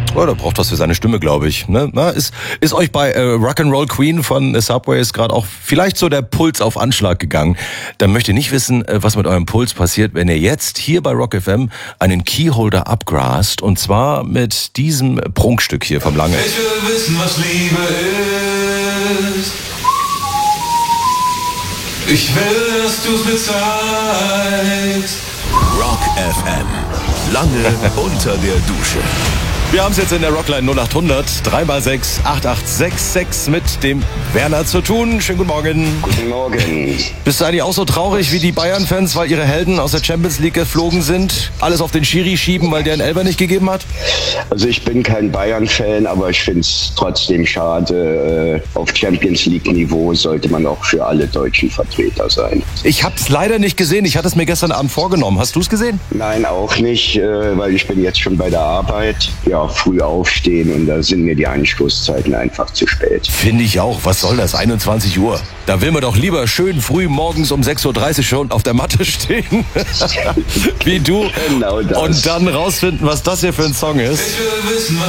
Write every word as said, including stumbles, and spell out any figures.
Oh, der braucht was für seine Stimme, glaube ich. Ne? Na, ist, ist euch bei äh, Rock'n'Roll Queen von The Subways gerade auch vielleicht so der Puls auf Anschlag gegangen? Dann möcht ihr nicht wissen, äh, was mit eurem Puls passiert, wenn ihr jetzt hier bei Rock F M einen Keyholder abgrast. Und zwar mit diesem Prunkstück hier vom Lange. Ich will wissen, was Liebe ist. Ich will, dass du's mir zeigst. Rock F M. Lange unter der Dusche. Wir haben es jetzt in der Rockline null acht hundert drei mal sechs acht acht sechs sechs mit dem Werner zu tun. Schönen guten Morgen. Guten Morgen. Bist du eigentlich auch so traurig wie die Bayern-Fans, weil ihre Helden aus der Champions League geflogen sind? Alles auf den Schiri schieben, weil der einen Elfer nicht gegeben hat? Also ich bin kein Bayern-Fan, aber ich finde es trotzdem schade. Auf Champions League-Niveau sollte man auch für alle deutschen Vertreter sein. Ich habe es leider nicht gesehen. Ich hatte es mir gestern Abend vorgenommen. Hast du es gesehen? Nein, auch nicht, weil ich bin jetzt schon bei der Arbeit. Ja, früh aufstehen und da sind mir die Anstoßzeiten einfach zu spät. Finde ich auch. Was soll das? einundzwanzig Uhr. Da will man doch lieber schön früh morgens um sechs Uhr dreißig schon auf der Matte stehen. Wie du. Genau das. Und dann rausfinden, was das hier für ein Song ist. Ich will wissen, was